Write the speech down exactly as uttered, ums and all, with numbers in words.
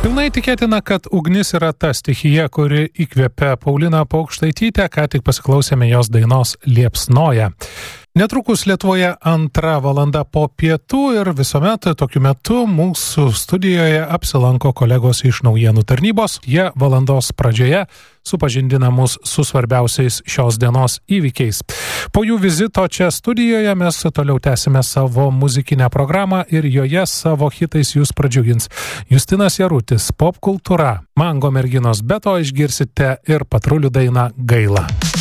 Pilnai tikėtina, kad ugnis yra ta stichija, kuri įkvėpia Pauliną Paukštaitytę, ką tik pasiklausėme jos dainos Liepsnoja. Netrukus Lietuvoje antra valanda po pietų ir visuomet tokiu metu mūsų studijoje apsilanko kolegos iš naujienų tarnybos. Jie valandos pradžioje supažindina mus su svarbiausiais šios dienos įvykiais. Po jų vizito čia studijoje mes toliau tęsime savo muzikinę programą ir joje savo hitais jūs pradžiugins Justinas Jarutis, Pop kultūra, Mango merginos, be to išgirsite ir Patrulių dainą Gaila.